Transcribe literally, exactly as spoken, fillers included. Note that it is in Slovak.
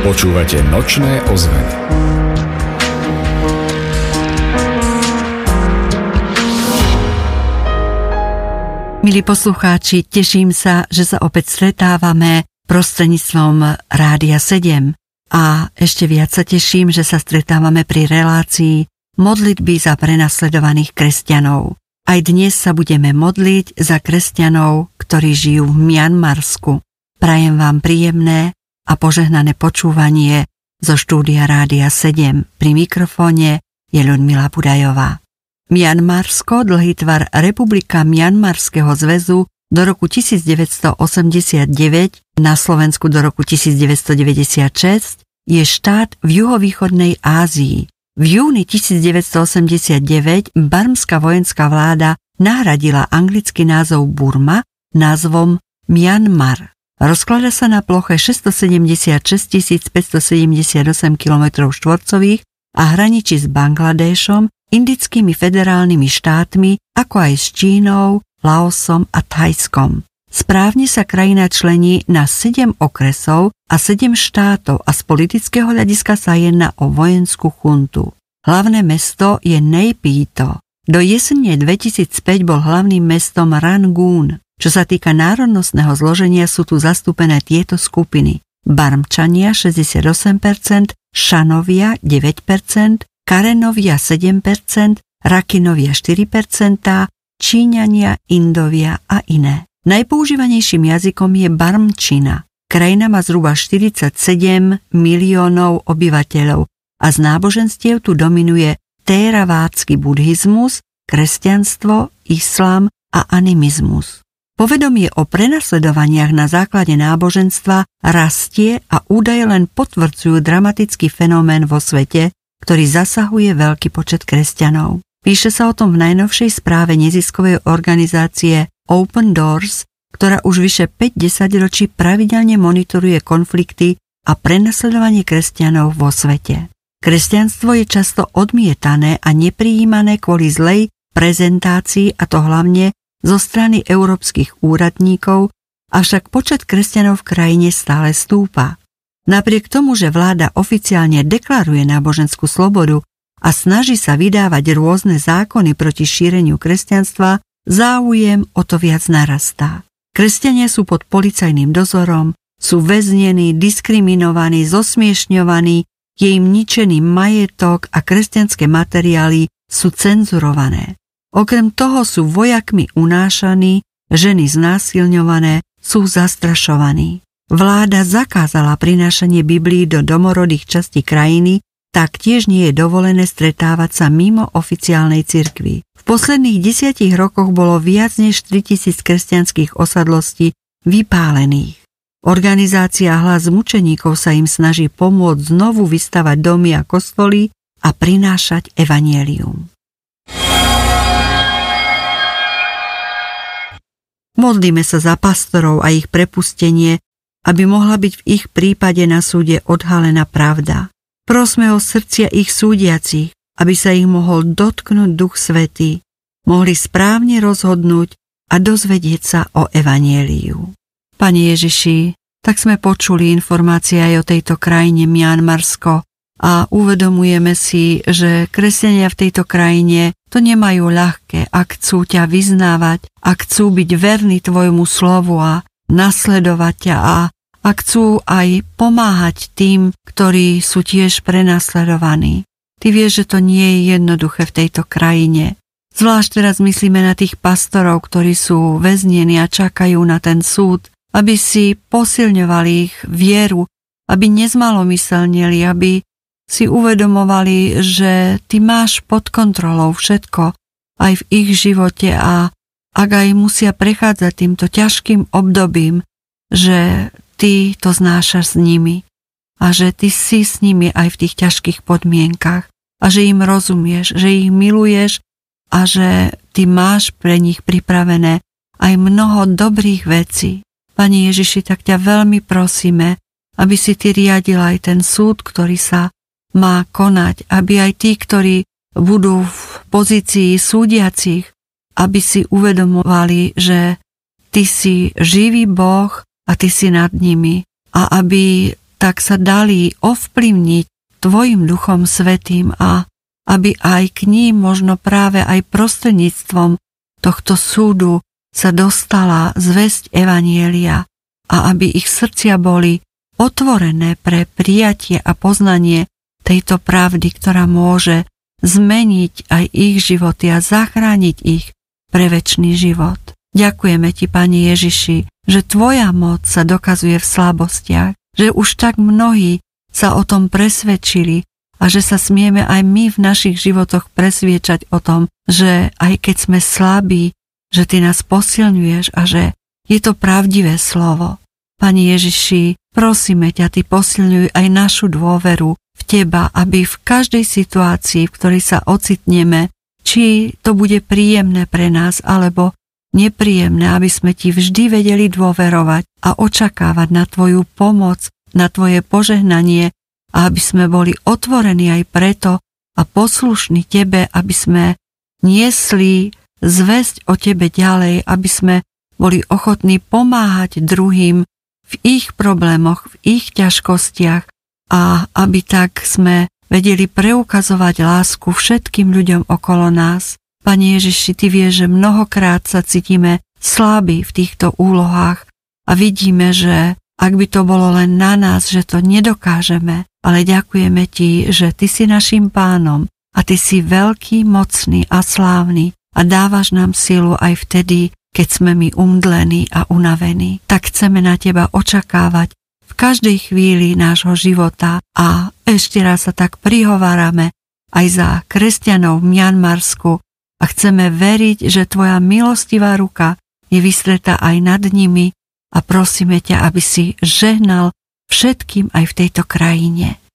Počúvate Nočné ozveny. Milí poslucháči, teším sa, že sa opäť stretávame prostredníctvom Rádia sedem a ešte viac sa teším, že sa stretávame pri relácii modlitby za prenasledovaných kresťanov. Aj dnes sa budeme modliť za kresťanov, ktorí žijú v Mianmarsku. Prajem vám príjemné a požehnané počúvanie zo štúdia Rádia sedem. Pri mikrofóne je Ľudmila Budajová. Mianmarsko, dlhý tvar Republika Mianmarského zväzu do roku devätnásťstoosemdesiatdeväť, na Slovensku do roku devätnásťstodeväťdesiatšesť, je štát v juhovýchodnej Ázii. V júni devätnásťstoosemdesiatdeväť barmská vojenská vláda nahradila anglický názov Burma názvom Myanmar. Rozkladá sa na ploche šesťstosedemdesiatšesť tisíc päťstosedemdesiatosem kilometrov štvorcových a hraničí s Bangladéšom, indickými federálnymi štátmi, ako aj s Čínou, Laosom a Thajskom. Správne sa krajina člení na sedem okresov a sedem štátov a z politického hľadiska sa jedná o vojenskú chuntu. Hlavné mesto je Naypyidaw. Do jesene dvetisícpäť bol hlavným mestom Rangoon. Čo sa týka národnostného zloženia, sú tu zastúpené tieto skupiny: Barmčania šesťdesiatosem percent, Šanovia deväť percent, Karenovia sedem percent, Rakinovia štyri percentá, Číňania, Indovia a iné. Najpoužívanejším jazykom je barmčina. Krajina má zhruba štyridsaťsedem miliónov obyvateľov a z náboženstiev tu dominuje téravádsky buddhizmus, kresťanstvo, islám a animizmus. Povedomie o prenasledovaniach na základe náboženstva rastie a údaje len potvrdzujú dramatický fenomén vo svete, ktorý zasahuje veľký počet kresťanov. Píše sa o tom v najnovšej správe neziskovej organizácie Open Doors, ktorá už vyše päť desaťročí pravidelne monitoruje konflikty a prenasledovanie kresťanov vo svete. Kresťanstvo je často odmietané a neprijímané kvôli zlej prezentácii, a to hlavne zo strany európskych úradníkov, avšak počet kresťanov v krajine stále stúpa. Napriek tomu, že vláda oficiálne deklaruje náboženskú slobodu a snaží sa vydávať rôzne zákony proti šíreniu kresťanstva, záujem o to viac narastá. Kresťania sú pod policajným dozorom, sú väznení, diskriminovaní, zosmiešňovaní, je im ničený majetok a kresťanské materiály sú cenzurované. Okrem toho sú vojakmi unášaní, ženy znásilňované, sú zastrašovaní. Vláda zakázala prinášanie Biblií do domorodých častí krajiny, taktiež nie je dovolené stretávať sa mimo oficiálnej cirkvi. V posledných desiatich rokoch bolo viac než tritisíc kresťanských osadlostí vypálených. Organizácia Hlas mučeníkov sa im snaží pomôcť znovu vystavať domy a kostoly a prinášať evanjelium. Modlíme sa za pastorov a ich prepustenie, aby mohla byť v ich prípade na súde odhalená pravda. Prosme o srdcia ich súdiacich, aby sa ich mohol dotknúť Duch Svätý, mohli správne rozhodnúť a dozvedieť sa o evanjeliu. Pane Ježiši, tak sme počuli informácie aj o tejto krajine Mianmarsko a uvedomujeme si, že kresťania v tejto krajine to nemajú ľahké, ak chcú ťa vyznávať, ak chcú byť verní tvojmu slovu a nasledovať ťa a ak chcú aj pomáhať tým, ktorí sú tiež prenasledovaní. Ty vieš, že to nie je jednoduché v tejto krajine. Zvlášť teraz myslíme na tých pastorov, ktorí sú väznení a čakajú na ten súd, aby si posilňovali ich vieru, aby nezmalomyselnili, aby si uvedomovali, že ty máš pod kontrolou všetko aj v ich živote a ak aj musia prechádzať týmto ťažkým obdobím, že ty to znášaš s nimi a že ty si s nimi aj v tých ťažkých podmienkach a že im rozumieš, že ich miluješ a že ty máš pre nich pripravené aj mnoho dobrých vecí. Pani Ježiši, tak ťa veľmi prosíme, aby si ty riadil aj ten súd, ktorý sa má konať, aby aj tí, ktorí budú v pozícii súdiacich, aby si uvedomovali, že ty si živý Boh a ty si nad nimi a aby tak sa dali ovplyvniť tvojim Duchom Svätým a aby aj k ním možno práve aj prostredníctvom tohto súdu sa dostala zvesť Evanjelia a aby ich srdcia boli otvorené pre prijatie a poznanie tejto pravdy, ktorá môže zmeniť aj ich životy a zachrániť ich pre večný život. Ďakujeme ti, Pane Ježiši, že tvoja moc sa dokazuje v slabostiach, že už tak mnohí sa o tom presvedčili a že sa smieme aj my v našich životoch presviečať o tom, že aj keď sme slabí, že ty nás posilňuješ a že je to pravdivé slovo. Pani Ježiši, prosíme ťa, ty posilňuj aj našu dôveru v teba, aby v každej situácii, v ktorej sa ocitneme, či to bude príjemné pre nás alebo nepríjemné, aby sme ti vždy vedeli dôverovať a očakávať na tvoju pomoc, na tvoje požehnanie a aby sme boli otvorení aj preto a poslušní tebe, aby sme niesli zvesť o tebe ďalej, aby sme boli ochotní pomáhať druhým v ich problémoch, v ich ťažkostiach a aby tak sme vedeli preukazovať lásku všetkým ľuďom okolo nás. Pane Ježiši, ty vieš, že mnohokrát sa cítime slabí v týchto úlohách a vidíme, že ak by to bolo len na nás, že to nedokážeme, ale ďakujeme ti, že ty si naším pánom a ty si veľký, mocný a slávny a dávaš nám silu aj vtedy, keď sme my umdlení a unavení. Tak chceme na teba očakávať v každej chvíli nášho života a ešte raz sa tak prihovárame aj za kresťanov v Mianmarsku a chceme veriť, že tvoja milostivá ruka je vystretá aj nad nimi a prosíme ťa, aby si žehnal všetkým aj v tejto krajine.